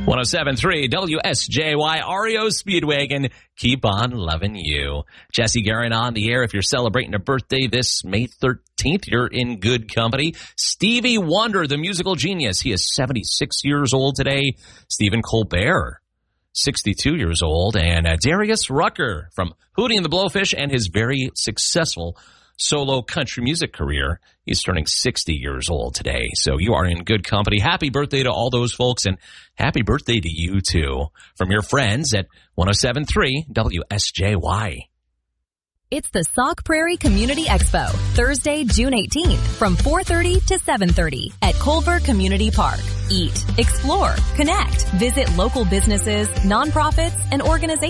107.3 WSJY REO Speedwagon. Keep on loving you. Jesse Guerin on the air. If you're celebrating a birthday this May 13th, you're in good company. Stevie Wonder, the musical genius. He is 76 years old today. Stephen Colbert, 62 years old. And Darius Rucker from Hootie and the Blowfish and his very successful solo country music career. He's turning 60 years old today. So you are in good company. Happy birthday to all those folks, and happy birthday to you too from your friends at 107.3 WSJY. It's the Sauk Prairie Community Expo, Thursday, June 18th from 4:30 to 7:30 at Culver Community Park. Eat, explore, connect, visit local businesses, nonprofits, and organizations.